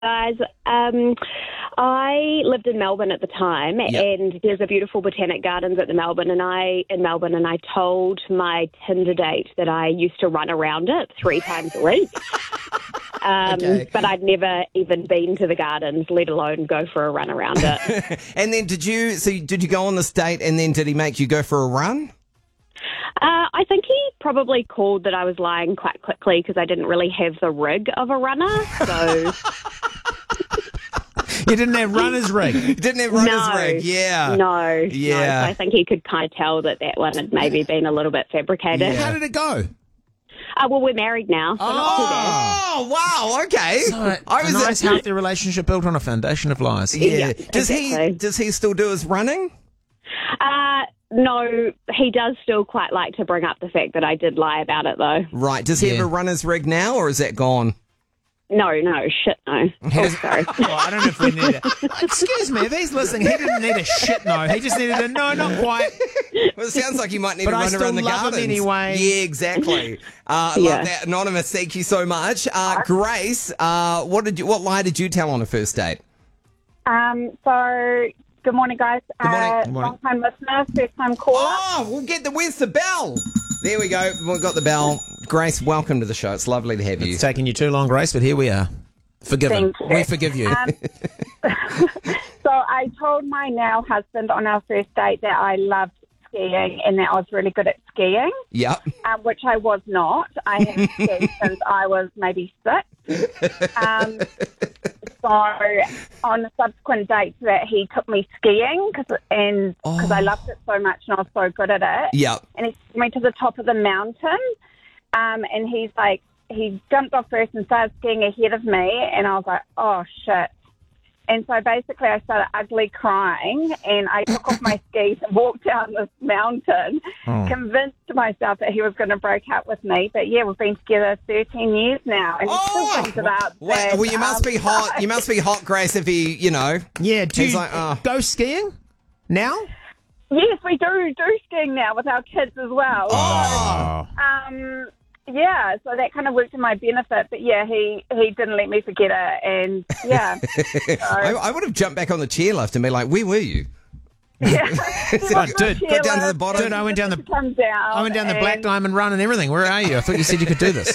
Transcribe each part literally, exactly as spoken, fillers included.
guys. Um, I lived in Melbourne at the time, Yep. and there's a beautiful botanic gardens at the Melbourne, and I in Melbourne, and I told my Tinder date that I used to run around it three times a week. Um, Okay. But I'd never even been to the gardens, let alone go for a run around it. And then did you, so did you go on this date and then did he make you go for a run? Uh, I think he probably called that I was lying quite quickly because I didn't really have the rig of a runner. So You didn't have runner's rig. Didn't have runner's no, rig, yeah. no, Yeah. no. So I think he could kind of tell that that one had maybe been a little bit fabricated. How did it go? Uh, well, we're married now, so not too bad. Oh, wow, okay. So, I a was nice, healthy relationship built on a foundation of lies. yeah. Yeah, Does exactly. he does he still do his running? Uh, no, he does still quite like to bring up the fact that I did lie about it, though. Right. Does he Yeah. have a runner's rig now or is that gone? No, no, shit, no. Oh, sorry. Well, I don't know if we need it. Excuse me, if he's listening, he didn't need a shit no. He just needed a no, not quite. Well, it sounds like you might need But to I run still around the love him gardens. anyway. Yeah, exactly. Uh, I Yeah. love that. Anonymous, thank you so much. Uh, Grace, uh, what did you? What lie did you tell on a first date? Um, so, good morning, guys. Good morning. Uh, Good morning. Long-time listener, first-time caller. Oh, we'll get the. Where's the bell? There we go. We've got the bell. Grace, welcome to the show. It's lovely to have you. It's taken you too long, Grace, but here we are. Forgiven. Thank you. We forgive you. Um, so, I told my now husband on our first date that I loved skiing and that I was really good at skiing, Yep. um, which I was not. I have skied since I was maybe six. Um, so, on a subsequent date, that he took me skiing cause, and because I loved it so much and I was so good at it. Yep. And he took me to the top of the mountain, um, and he's like, he jumped off first and started skiing ahead of me, and I was like, oh, shit. And so basically I started ugly crying, and I took off my skis and walked down this mountain, Oh. convinced myself that he was going to break up with me. But, yeah, we've been together thirteen years now, and he still Oh, brings it up. wait, that, well, you must um, be hot. You must be hot, Grace, if he, you know. Yeah, do He's you like, oh. go skiing now? Yes, we do do skiing now with our kids as well. Oh. So, um, yeah, so that kind of worked to my benefit. But yeah, he, he didn't let me forget it, and yeah, I, I would have jumped back on the chairlift and be like, "Where were you?" yeah. Oh, dude, got down to the bottom. Dude, I went down the Come down. I went down the Black and- Diamond Run and everything. Where are you? I thought you said you could do this.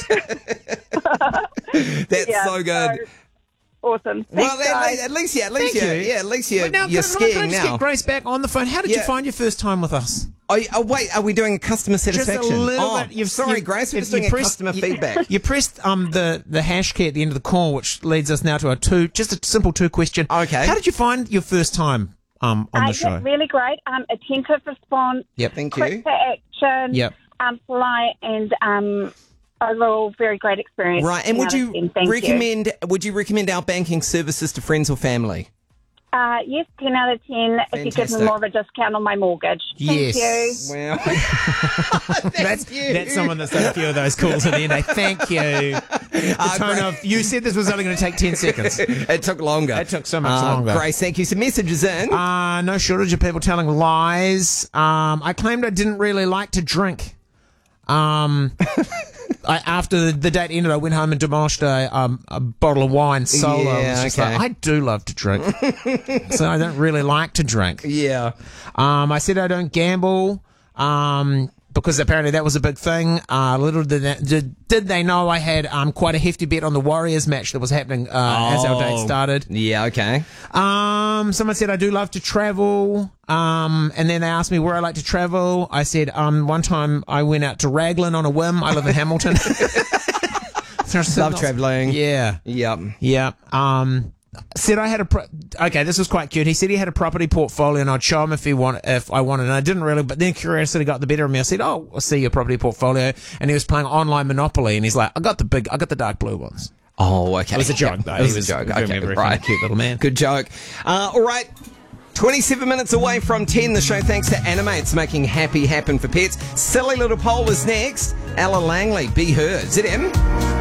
That's Yeah, so good. so awesome. well, Thanks, at, guys. least, at least, yeah, at least, Thank you, you. yeah, at least you're, Wait, now, you're can, I- can I skiing just now. get Grace back on the phone? How did you Yeah. find your first time with us? Oh, oh, wait, are we doing customer Just a satisfaction? little oh, bit. You've, sorry, you- Grace, we're if just you doing a pressed- customer you- feedback. You pressed um the, the hash key at the end of the call, which leads us now to a two, just a simple two question. Okay. How did you find your first time um on Uh, the show? yeah, really great. Um, attentive response, Yep. Thank quick you. to action, Yep. um, polite, and um, overall very great experience. Right, and would ten out you of ten. Thank recommend? Would you recommend our banking services to friends or family? Uh, yes, ten out of ten. If you give Fantastic. me more of a discount on my mortgage. Thank Yes. you. Well, That's you. that's someone that's done a few of those calls at the end. Eh? Thank you. The Uh, tone Gra- of you said this was only going to take ten seconds. it took longer. It took so much Uh, longer. Grace, thank you. Some messages in. Uh, no shortage of people telling lies. Um, I claimed I didn't really like to drink. Um, I, after the, the date ended, I went home and demolished a, um, a bottle of wine solo. Yeah, It was just okay. like, I do love to drink, so I don't really like to drink. yeah. Um, I said I don't gamble. Um, because apparently that was a big thing. Uh, little did, that, did, did they know I had um, quite a hefty bet on the Warriors match that was happening uh, as our date Oh. started. Yeah. Okay. Um, someone said I do love to travel. Um, and then they asked me where I like to travel. I said, um, one time I went out to Raglan on a whim. I live in Hamilton. Love travelling. Yeah. Yep. Yeah. Um, said I had a pro- okay. This was quite cute. He said he had a property portfolio, and I'd show him if he want if I wanted. And I didn't really, but then curiosity got the better of me. I said, "Oh, I'll see your property portfolio." And he was playing online Monopoly, and he's like, "I got the big, I got the dark blue ones." Oh, okay. It was a joke, though. It was He a was joke. very, Okay, very right. cute little man. Good joke. Uh, all right. twenty-seven minutes away from ten, the show thanks to Animates, making happy happen for pets. Silly little poll is next. Ella Langley, Be Her. Z M.